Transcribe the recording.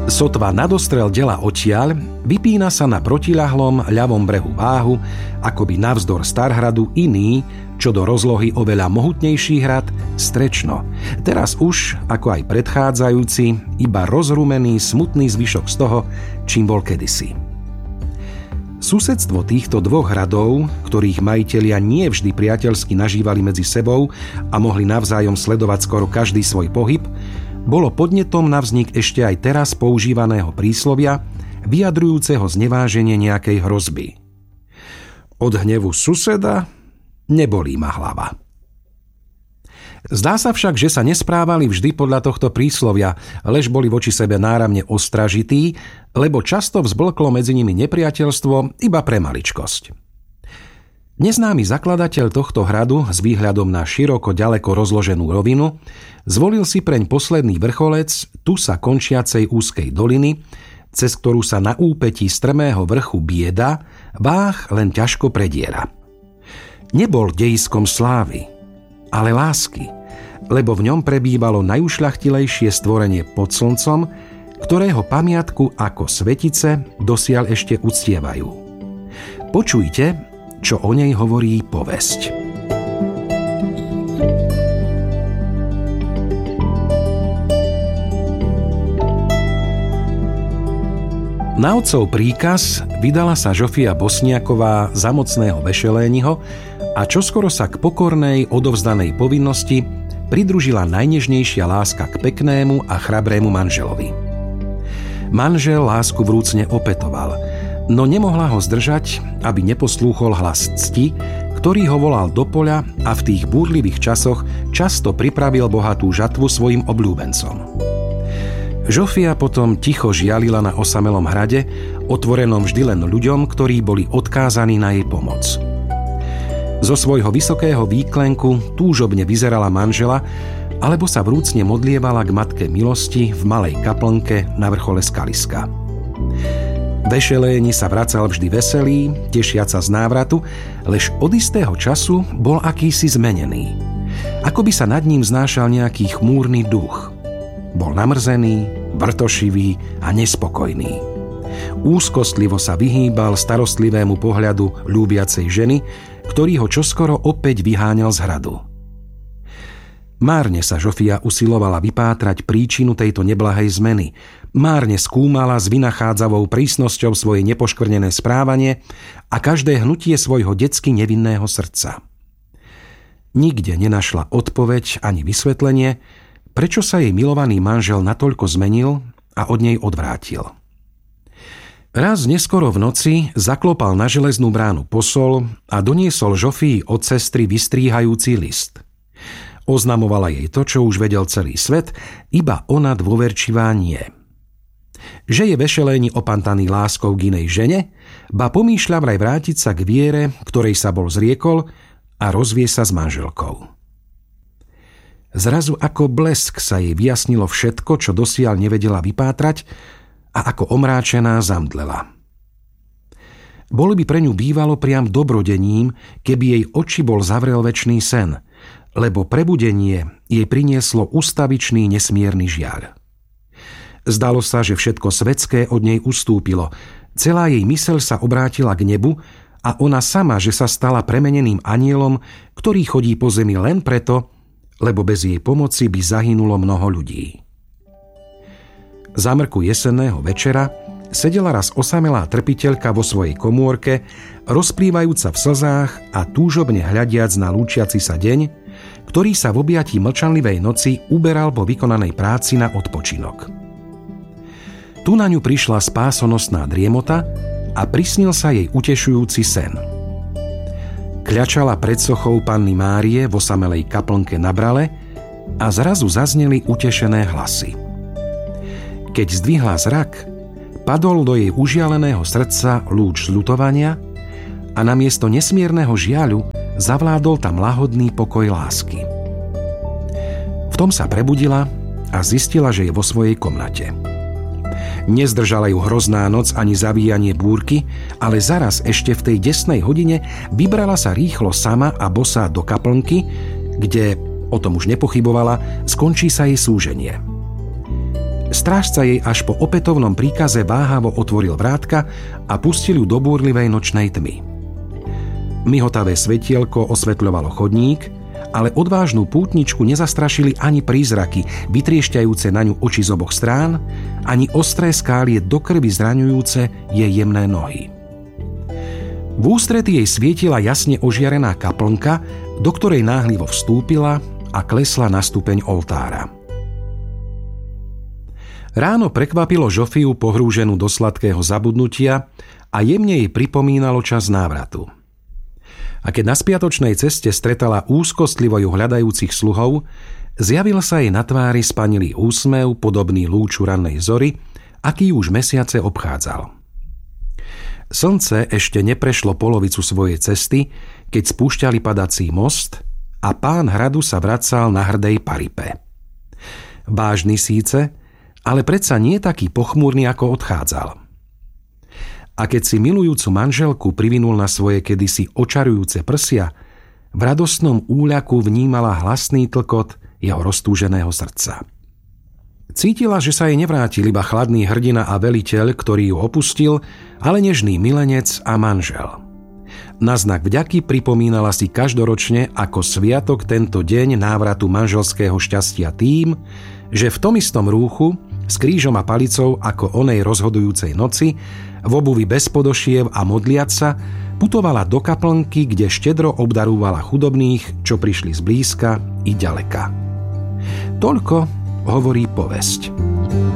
Sotva nadostrel dela odtiaľ, vypína sa na protiľahlom ľavom brehu váhu, akoby navzdor Starhradu iný, čo do rozlohy oveľa mohutnejší hrad, Strečno. Teraz už, ako aj predchádzajúci, iba rozrumený, smutný zvyšok z toho, čím bol kedysi. Susedstvo týchto dvoch hradov, ktorých majitelia nie vždy priateľsky nažívali medzi sebou a mohli navzájom sledovať skoro každý svoj pohyb, bolo podnetom na vznik ešte aj teraz používaného príslovia, vyjadrujúceho zneváženie nejakej hrozby. Od hnevu suseda nebolí ma hlava. Zdá sa však, že sa nesprávali vždy podľa tohto príslovia, lež boli voči sebe náramne ostražití, lebo často vzblklo medzi nimi nepriateľstvo iba pre maličkosť. Neznámy zakladateľ tohto hradu s výhľadom na široko ďaleko rozloženú rovinu zvolil si preň posledný vrcholec, tu sa končiacej úzkej doliny, cez ktorú sa na úpetí strmého vrchu bieda váh len ťažko prediera. Nebol dejiskom slávy, ale lásky, lebo v ňom prebývalo najušľachtilejšie stvorenie pod slncom, ktorého pamiatku ako svetice dosiaľ ešte uctievajú. Počujte, čo o nej hovorí povesť. Na otcov príkaz vydala sa Žofia Bosniaková za mocného Vešeléniho a čoskoro sa k pokornej, odovzdanej povinnosti pridružila najnežnejšia láska k peknému a chrabrému manželovi. Manžel lásku vrúcne opetoval, no nemohla ho zdržať, aby neposlúchol hlas cti, ktorý ho volal do poľa a v tých búrlivých časoch často pripravil bohatú žatvu svojim obľúbencom. Žofia potom ticho žialila na osamelom hrade, otvorenom vždy len ľuďom, ktorí boli odkázaní na jej pomoc. Zo svojho vysokého výklenku túžobne vyzerala manžela, alebo sa vrúcne modlievala k matke milosti v malej kaplnke na vrchole skaliska. Vešeléni sa vracal vždy veselý, tešiac sa z návratu, lež od istého času bol akýsi zmenený. Ako by sa nad ním znášal nejaký chmúrny duch. Bol namrzený, vrtošivý a nespokojný. Úzkostlivo sa vyhýbal starostlivému pohľadu ľúbiacej ženy, ktorý ho čoskoro opäť vyháňal z hradu. Márne sa Žofia usilovala vypátrať príčinu tejto neblahej zmeny. Márne skúmala s vynachádzavou prísnosťou svoje nepoškvrnené správanie a každé hnutie svojho detsky nevinného srdca. Nikde nenašla odpoveď ani vysvetlenie, prečo sa jej milovaný manžel natoľko zmenil a od nej odvrátil. Raz neskoro v noci zaklopal na železnú bránu posol a doniesol Žofii od sestry vystríhajúci list. Oznamovala jej to, čo už vedel celý svet, iba ona dôverčivá nie. Že je Vešeléni opantaný láskou k inej žene, ba pomýšľa vraj vrátiť sa k viere, ktorej sa bol zriekol, a rozvie sa s manželkou. Zrazu ako blesk sa jej vyjasnilo všetko, čo dosiaľ nevedela vypátrať, a ako omráčená zamdlela. Bolo by pre ňu bývalo priam dobrodením, keby jej oči bol zavrel večný sen, lebo prebudenie jej prinieslo ustavičný nesmierny žiaľ. Zdalo sa, že všetko svetské od nej ustúpilo, celá jej myseľ sa obrátila k nebu a ona sama, že sa stala premeneným anielom, ktorý chodí po zemi len preto, lebo bez jej pomoci by zahynulo mnoho ľudí. Za mrku jesenného večera sedela raz osamelá trpiteľka vo svojej komórke, rozplývajúca v slzách a túžobne hľadiac na lúčiaci sa deň, ktorý sa v objatí mlčanlivej noci uberal po vykonanej práci na odpočinok. Tu na ňu prišla spásonosná driemota a prisnil sa jej utešujúci sen. Kľačala pred sochou Panny Márie v osamelej kaplnke na brale a zrazu zazneli utešené hlasy. Keď zdvihla zrak, padol do jej užialeného srdca lúč zľutovania a namiesto nesmierneho žiaľu zavládol tam lahodný pokoj lásky. V tom sa prebudila a zistila, že je vo svojej komnate. Nezdržala ju hrozná noc ani zavíjanie búrky, ale zaraz ešte v tej desnej hodine vybrala sa rýchlo sama a bosá do kaplnky, kde, o tom už nepochybovala, skončí sa jej súženie. Strážca jej až po opätovnom príkaze váhavo otvoril vrátka a pustil ju do búrlivej nočnej tmy. Mihotavé svetielko osvetľovalo chodník, ale odvážnu pútničku nezastrašili ani prízraky, vytriešťajúce na ňu oči z oboch strán, ani ostré skálie do krvi zraňujúce jej jemné nohy. V ústrety jej svietila jasne ožiarená kaplnka, do ktorej náhlivo vstúpila a klesla na stupeň oltára. Ráno prekvapilo Žofiu pohrúženú do sladkého zabudnutia a jemne jej pripomínalo čas návratu. A keď na spiatočnej ceste stretala úzkostlivo ju hľadajúcich sluhov, zjavil sa jej na tvári spanilý úsmev, podobný lúču rannej zory, aký už mesiace obchádzal. Slnce ešte neprešlo polovicu svojej cesty, keď spúšťali padací most a pán hradu sa vracal na hrdej paripe. Vážny síce, ale predsa nie taký pochmúrny, ako odchádzal. A keď si milujúcu manželku privinul na svoje kedysi očarujúce prsia, v radostnom úľaku vnímala hlasný tlkot jeho roztúženého srdca. Cítila, že sa jej nevrátil iba chladný hrdina a veliteľ, ktorý ju opustil, ale nežný milenec a manžel. Na znak vďaky pripomínala si každoročne ako sviatok tento deň návratu manželského šťastia tým, že v tom istom rúchu, s krížom a palicou ako onej rozhodujúcej noci, v obuvi bez podošiev a modliac sa, putovala do kaplnky, kde štedro obdarúvala chudobných, čo prišli zblízka i ďaleka. Toľko hovorí povesť.